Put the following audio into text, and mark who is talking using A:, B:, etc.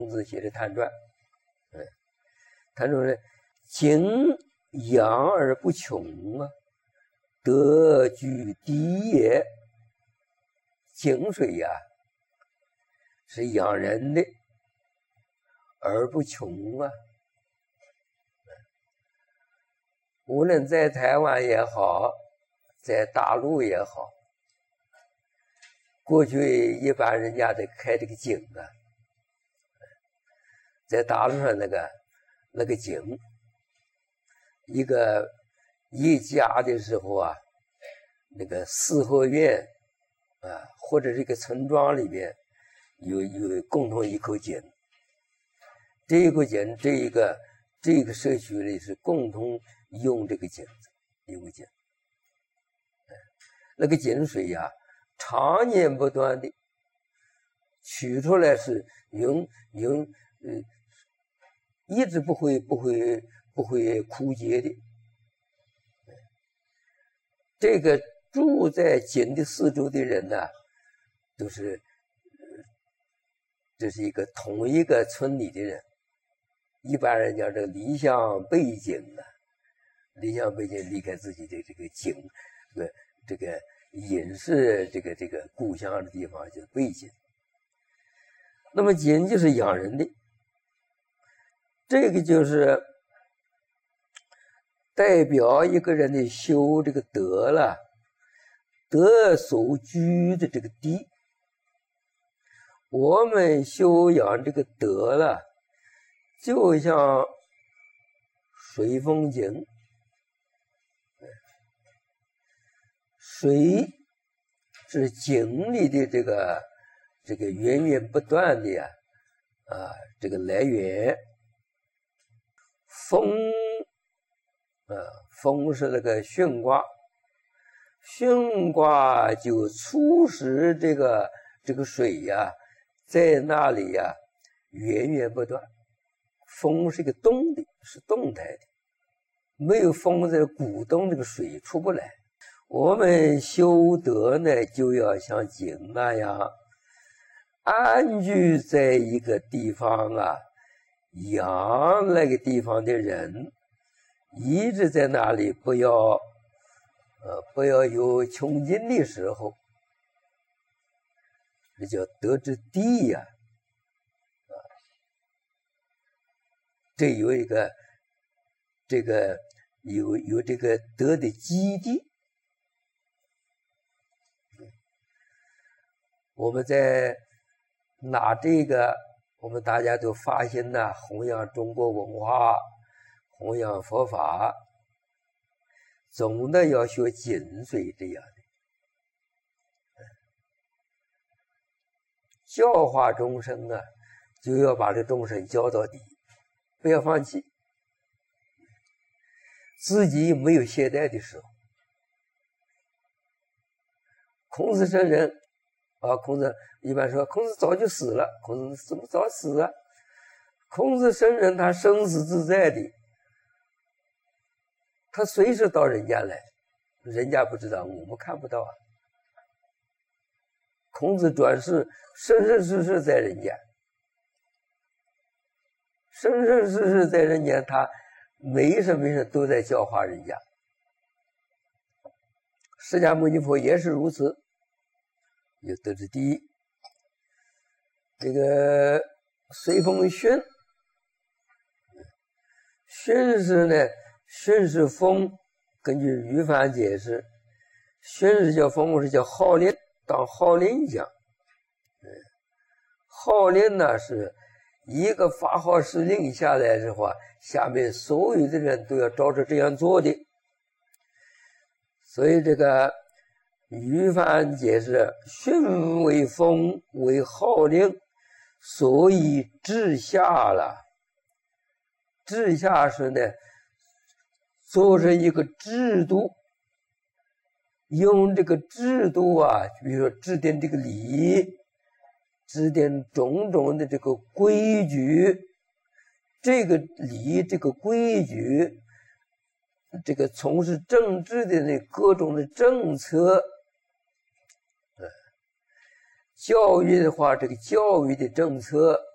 A: 孔子写的《谈传》，谈中呢，井养而不穷啊，德居第也。井水呀，是养人的，而不穷啊。无论在台湾也好，在大陆也好，过去一般人家得开这个井啊，在大陆上那个井，一家的时候啊，那个四合院啊，或者这个村庄里边有共同一口井，这一口井，这个社区里是共同用这个井子，用个井，那个井水呀，常年不断的取出来是一直不会枯竭的。这个住在井的四周的人呢，都是这是同一个村里的人。一般人讲这个离乡背井啊，离乡背井，离开自己的这个井，这个隐士这个故乡的地方就是背井。那么井就是养人的，这个就是代表一个人的修这个德了，德所居的这个地。我们修养这个德了，就像水风井，水是井里的这个源源不断的这个来源。风是那个巽卦，巽卦就促使这个水呀，在那里呀源源不断。风是一个动的，是动态的，没有风在鼓动，这个水出不来。我们修德呢，就要像井那样安居在一个地方啊，养那个地方的人，一直在那里，不要有穷尽的时候，这叫德之地呀。这有这个德的基地。我们在拿这个，我们大家都发心呐，弘扬中国文化，弘扬佛法，总的要学井水这样的，教化众生啊，就要把这众生教到底，不要放弃，自己没有懈怠的时候。孔子圣人孔子一般说孔子早就死了，孔子怎么早死啊？孔子圣人他生死自在的，他随时到人间来，人家不知道，我们看不到啊。孔子转世，生生世世在人间，生生世世在人间，他没事都在教化人家。释迦牟尼佛也是如此，有德之第一。这个随风巽，巽是呢，巽是风，根据于范解释，巽是叫风，是叫号令，当号令讲。号令呢是一个发号施令下来的话，下面所有的人都要照着这样做的。所以这个于范解释，巽为风，为号令，所以治下了。治下是呢，做成一个制度，用这个制度啊，比如说制定这个礼，制定种种的这个规矩，这个礼，这个规矩，这个从事政治的那各种的政策，教育的话，这个教育的政策，